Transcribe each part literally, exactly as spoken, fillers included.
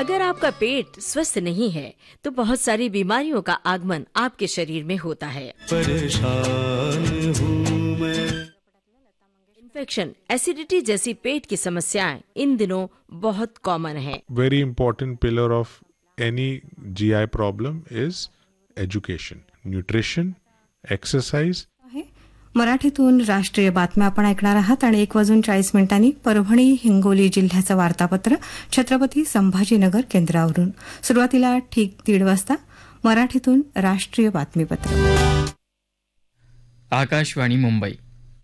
अगर आपका पेट स्वस्थ नहीं है तो बहुत सारी बीमारियों का आगमन आपके शरीर में होता है। परेशान हूँ मैं। इन्फेक्शन, एसिडिटी जैसी पेट की समस्याएं इन दिनों बहुत कॉमन है। Very important pillar of any G I problem is education, nutrition, exercise. मराठीतून राष्ट्रीय बातम्या आपण ऐकणार आहात आणि एक वाजून चाळीस मिनिटांनी परभणी हिंगोली जिल्ह्याचं वार्तापत्र छत्रपती संभाजीनगर केंद्रावरून सुरुवातीला ठीक दीड वाजता मराठीतून राष्ट्रीय बातमीपत्र। आकाशवाणी मुंबई।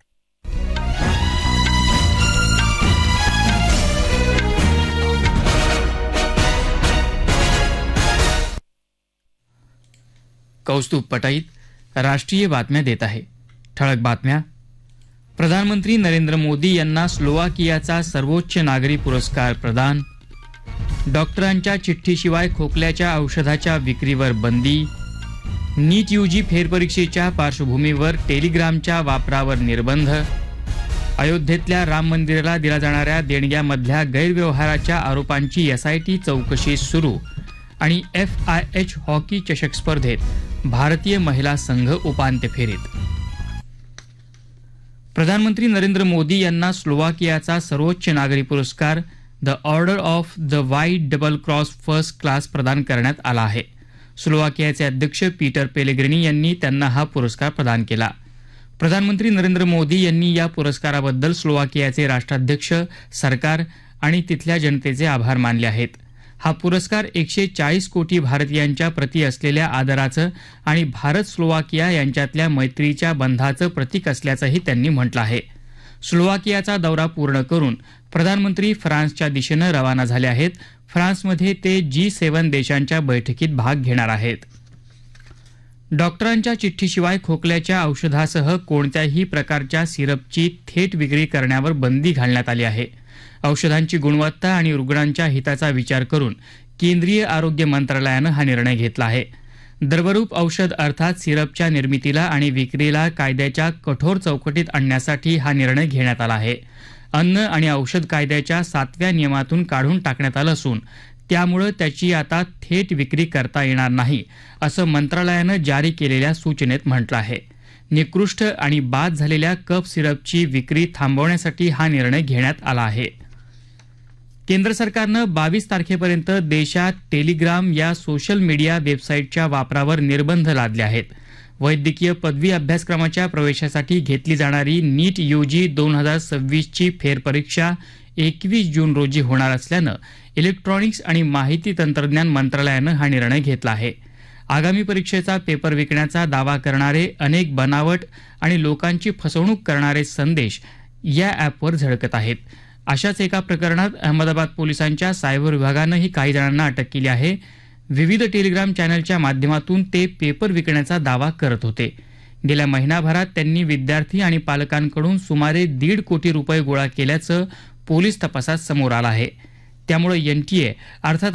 कौस्तुभ पटाईत राष्ट्रीय बातम्या देत आहे। ठळक बातम्या। प्रधानमंत्री नरेंद्र मोदी यांना स्लोवाकियाचा सर्वोच्च नागरी पुरस्कार प्रदान। डॉक्टरांच्या चिठ्ठीशिवाय खोकल्याच्या औषधाच्या विक्रीवर बंदी। नीट यूजी फेरपरीक्षेच्या पार्श्वभूमीवर टेलिग्रामच्या वापरावर निर्बंध। अयोध्येतल्या राम मंदिराला दिल्या जाणाऱ्या देणग्यामधल्या गैरव्यवहाराच्या आरोपांची एसआयटी चौकशी सुरू आणि एफ आय एच हॉकी चषक स्पर्धेत भारतीय महिला संघ उपांत्य फेरीत। प्रधानमंत्री नरेंद्र मोदी यांना स्लोवाकियाचा सर्वोच्च नागरी पुरस्कार the order of the white double cross first class प्रदान करण्यात आला आहे। स्लोवाकियाचे अध्यक्ष पीटर पेलेग्रिनी यांनी त्यांना हा पुरस्कार प्रदान केला। प्रधानमंत्री नरेंद्र मोदी यांनी या पुरस्काराबद्दल स्लोवाकियाचे राष्ट्राध्यक्ष, सरकार आणि तिथल्या जनतेचे आभार मानले आहेत। हा पुरस्कार एकशे चाळीस कोटी भारतीयांच्या प्रती असलेल्या आदराचं आणि भारत स्लोवाकिया यांच्यातल्या मैत्रीच्या बंधाचं प्रतीक असल्याचंही त्यांनी म्हटलं आहे। स्लोवाकियाचा दौरा पूर्ण करून प्रधानमंत्री फ्रान्सच्या दिशेनं रवाना झाले आहेत। फ्रान्समध्ये ते जी सेवन देशांच्या बैठकीत भाग घेणार आहेत। डॉक्टरांच्या चिठ्ठीशिवाय खोकल्याच्या औषधासह कोणत्याही प्रकारच्या सिरपची थेट विक्री करण्यावर बंदी घालण्यात आली आहे। औषधांची गुणवत्ता आणि रुग्णांच्या हिताचा विचार करून केंद्रीय आरोग्य मंत्रालयानं हा निर्णय घेतला आहे। द्रवरूप औषध अर्थात सिरपच्या निर्मितीला आणि विक्रीला कायद्याच्या कठोर चौकटीत आणण्यासाठी हा निर्णय घेण्यात आला आहे। अन्न आणि औषध कायद्याच्या सातव्या नियमातून काढून टाकण्यात आलं असून त्यामुळे त्याची आता थेट विक्री करता येणार नाही असं मंत्रालयानं जारी केलेल्या सूचनेत म्हटलं आहे। निकृष्ट आणि बाद झालेल्या कफ सिरपची विक्री थांबवण्यासाठी हा निर्णय घेण्यात आला आहे। केंद्र सरकारनं बावीस तारखेपर्यंत देशात टेलिग्राम या सोशल मीडिया वेबसाईटच्या वापरावर निर्बंध लादले आहेत। वैद्यकीय पदवी अभ्यासक्रमाच्या प्रवेशासाठी घेतली जाणारी नीट यूजी दोन हजार सव्वीस ची फेरपरीक्षा एकवीस जून रोजी होणार असल्यानं इलेक्ट्रॉनिक्स आणि माहिती तंत्रज्ञान मंत्रालयानं हा निर्णय घेतला आहे। आगामी परीक्षेचा पेपर विकण्याचा दावा करणारे अनेक बनावट आणि लोकांची फसवणूक करणारे संदेश या ॲपवर झळकत आहेत। अशाच एका प्रकरणात अहमदाबाद पोलिसांच्या सायबर विभागानंही काही जणांना अटक केली आहे। विविध टेलिग्राम चॅनलच्या माध्यमातून ते पेपर विकण्याचा दावा करत होते। गेल्या महिनाभरात त्यांनी विद्यार्थी आणि पालकांकडून सुमारे दीड कोटी रुपये गोळा केल्याचं पोलीस तपासात समोर आलं आहे। त्यामुळे एनटीए अर्थात